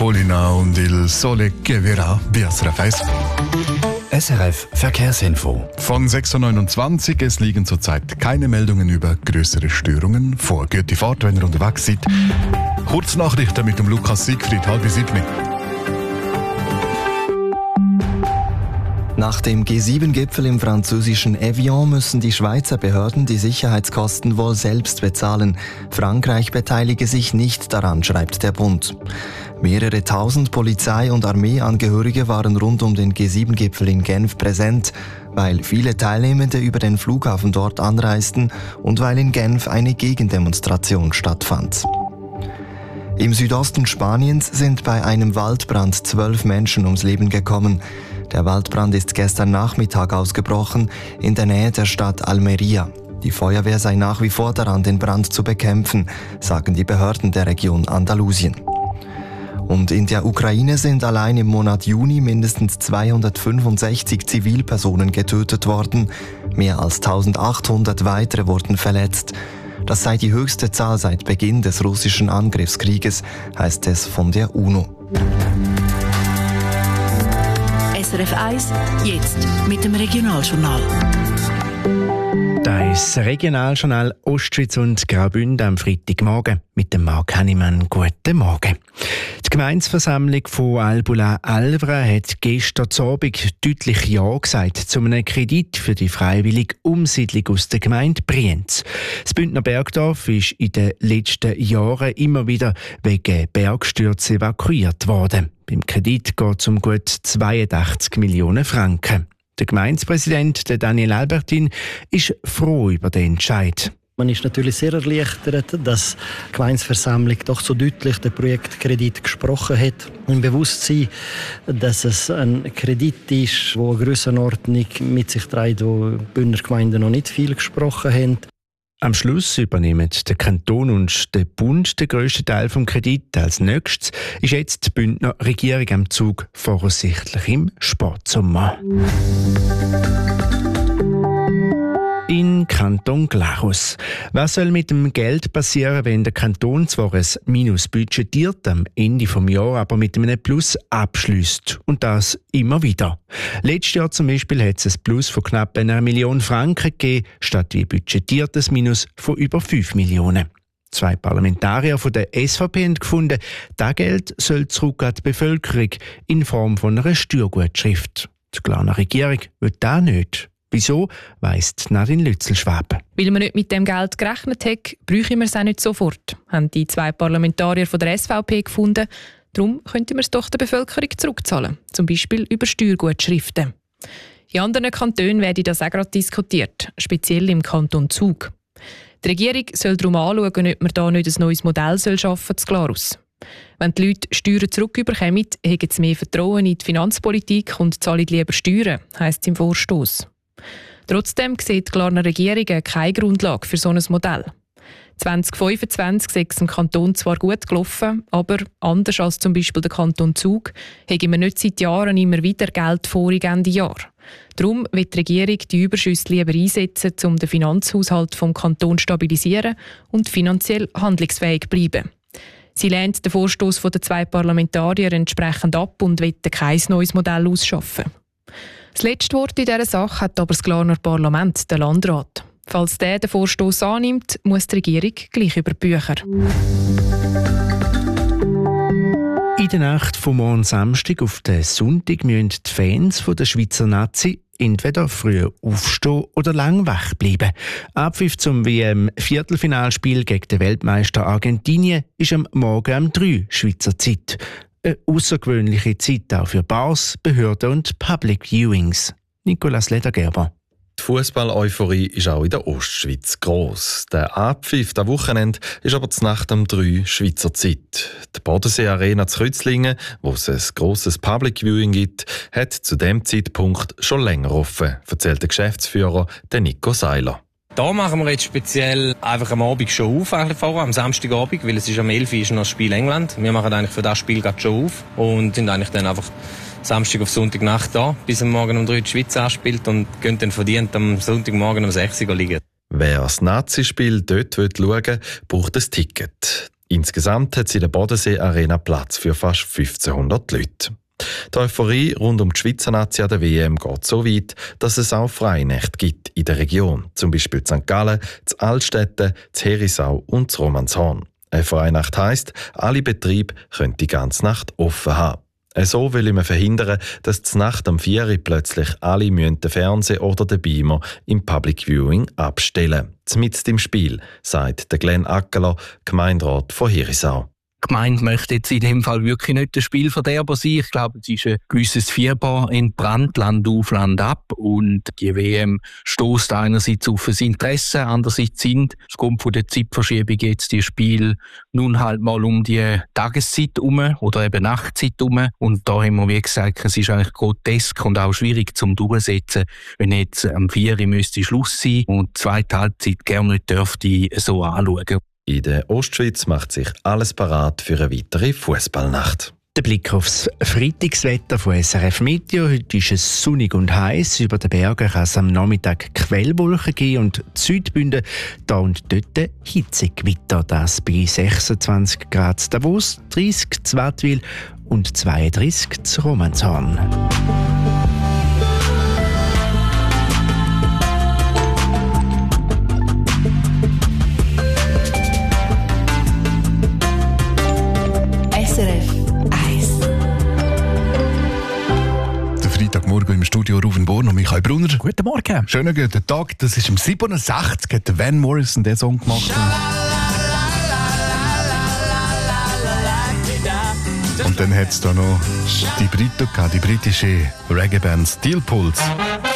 Polina und Il Sole che verrà, SRF 1. SRF Verkehrsinfo. Von 6.29 Uhr, es liegen zurzeit keine Meldungen über größere Störungen vor. Gute Fahrt, wenn ihr unterwegs seid. Kurznachrichten mit dem Lukas Siegfried, 6:30. Nach dem G7-Gipfel im französischen Evian müssen die Schweizer Behörden die Sicherheitskosten wohl selbst bezahlen. Frankreich beteilige sich nicht daran, schreibt der Bund. Mehrere tausend Polizei- und Armeeangehörige waren rund um den G7-Gipfel in Genf präsent, weil viele Teilnehmende über den Flughafen dort anreisten und weil in Genf eine Gegendemonstration stattfand. Im Südosten Spaniens sind bei einem Waldbrand 12 Menschen ums Leben gekommen. Der Waldbrand ist gestern Nachmittag ausgebrochen in der Nähe der Stadt Almería. Die Feuerwehr sei nach wie vor daran, den Brand zu bekämpfen, sagen die Behörden der Region Andalusien. Und in der Ukraine sind allein im Monat Juni mindestens 265 Zivilpersonen getötet worden. Mehr als 1800 weitere wurden verletzt. Das sei die höchste Zahl seit Beginn des russischen Angriffskrieges, heißt es von der UNO. SRF 1, jetzt mit dem Regionaljournal. Das Regionaljournal Ostschweiz und Graubünden am Freitagmorgen mit dem Marc Hannemann. Guten Morgen. Die Gemeindeversammlung von Albula-Alvra hat gestern Abend deutlich Ja gesagt zu einem Kredit für die freiwillige Umsiedlung aus der Gemeinde Brienz. Das Bündner Bergdorf ist in den letzten Jahren immer wieder wegen Bergstürzen evakuiert worden. Beim Kredit geht es um gut 82 Millionen Franken. Der Gemeindepräsident, Daniel Albertin, ist froh über den Entscheid. Man ist natürlich sehr erleichtert, dass die Gemeindeversammlung doch so deutlich den Projektkredit gesprochen hat. Im Bewusstsein, dass es ein Kredit ist, der eine Grössenordnung mit sich trägt, wo die Bündner Gemeinden noch nicht viel gesprochen haben. Am Schluss übernehmen der Kanton und der Bund den grössten Teil des Kredits. Als nächstes ist jetzt die Bündner Regierung am Zug, voraussichtlich im Sportsommer. In Kanton Glarus. Was soll mit dem Geld passieren, wenn der Kanton zwar ein Minus budgetiert, am Ende des Jahres aber mit einem Plus abschliesst? Und das immer wieder. Letztes Jahr zum Beispiel hat es ein Plus von knapp 1 Million Franken gegeben, statt wie budgetiert ein Minus von über 5 Millionen. 2 Parlamentarier von der SVP haben gefunden, das Geld soll zurück an die Bevölkerung in Form von einer Steuergutschrift. Die Glarner Regierung will das nicht. Wieso, weiss Nadine Lützelschwab. Weil man nicht mit dem Geld gerechnet hat, bräuchten wir es auch nicht sofort, haben die 2 Parlamentarier von der SVP gefunden. Darum könnte man es doch der Bevölkerung zurückzahlen, zum Beispiel über Steuergutschriften. In anderen Kantonen werde das auch gerade diskutiert, speziell im Kanton Zug. Die Regierung soll darum anschauen, ob man da nicht ein neues Modell schaffen soll, Glarus. Wenn die Leute Steuern zurückbekommen, haben sie mehr Vertrauen in die Finanzpolitik und zahlen lieber Steuern, heisst es im Vorstoss. Trotzdem sieht die Glarner Regierung keine Grundlage für so ein Modell. 2025 sei es im Kanton zwar gut gelaufen, aber anders als zum Beispiel der Kanton Zug, haben wir nicht seit Jahren immer wieder Geld vor Ende Jahr. Darum wird die Regierung die Überschüsse lieber einsetzen, um den Finanzhaushalt des Kantons zu stabilisieren und finanziell handlungsfähig zu bleiben. Sie lehnt den Vorstoss der 2 Parlamentarier entsprechend ab und will kein neues Modell ausschaffen. Das letzte Wort in dieser Sache hat aber das Glarner Parlament, der Landrat. Falls der den Vorstoss annimmt, muss die Regierung gleich über die Bücher. In der Nacht vom morgen Samstag auf den Sonntag müssen die Fans der Schweizer Nazi entweder früh aufstehen oder lang wach bleiben. Abpfiff zum WM-Viertelfinalspiel gegen den Weltmeister Argentinien ist am Morgen um 3 Schweizer Zeit. Eine außergewöhnliche Zeit auch für Bars, Behörden und Public Viewings. Nicolas Ledergerber. Die Fußball-Euphorie ist auch in der Ostschweiz gross. Der Abpfiff am Wochenende ist aber zur Nacht um 3 Schweizer Zeit. Die Bodensee-Arena zu Kreuzlingen, wo es ein grosses Public Viewing gibt, hat zu diesem Zeitpunkt schon länger offen, erzählt der Geschäftsführer Nico Seiler. Da machen wir jetzt speziell einfach am Abend schon auf, am Samstagabend, weil es ist am 11 Uhr ist noch das Spiel England. Wir machen eigentlich für das Spiel gerade schon auf und sind eigentlich dann einfach Samstag auf Sonntagnacht da, bis am Morgen um 3 die Schweiz anspielt und gehen dann verdient am Sonntagmorgen um 6 Uhr liegen. Wer das Nazi-Spiel dort schauen will, braucht ein Ticket. Insgesamt hat sie in der Bodensee Arena Platz für fast 1500 Leute. Die Euphorie rund um die Schweizer Nazi an der WM geht so weit, dass es auch Freinächte gibt in der Region. Zum Beispiel in St. Gallen, in Altstätten, in Herisau und in Romanshorn. Eine Freinacht heisst, alle Betriebe können die ganze Nacht offen haben. So will man verhindern, dass die Nacht am 4 Uhr plötzlich alle den Fernseher oder den Beamer im Public Viewing abstellen. Mitten im Spiel, sagt der Glenn Ackerler, Gemeinderat von Herisau. Die Gemeinde möchte jetzt in dem Fall wirklich nicht das Spielverderber sein. Ich glaube, es ist ein gewisses Fieber entbrannt, Land auf, Land ab. Und die WM stößt einerseits auf ein Interesse, andererseits sind aufgrund von der Zeitverschiebung jetzt die Spiele nun halt mal um die Tageszeit herum oder eben Nachtzeit herum. Und da haben wir, wie gesagt, es ist eigentlich grotesk und auch schwierig zum Durchsetzen, wenn jetzt am 4 Uhr müsste Schluss sein und die zweite Halbzeit gerne nicht dürfte so anschauen. In der Ostschweiz macht sich alles parat für eine weitere Fußballnacht. Der Blick aufs Freitagswetter von SRF Meteo. Heute ist es sonnig und heiß. Über den Bergen kann es am Nachmittag Quellwolken geben und die Südbünden da und dort Hitzegewitter. Das bei 26 Grad Davos, 30 zu Wattwil und 32 zu Romanshorn. SRF 1. Der Freitagmorgen im Studio Ruven Born und Michael Brunner. Guten Morgen. Schönen guten Tag. Das ist im 67 hat der Van Morrison den Song gemacht. Und dann hat es da noch die Briten gehabt, die britische Reggae-Band Steel Pulse.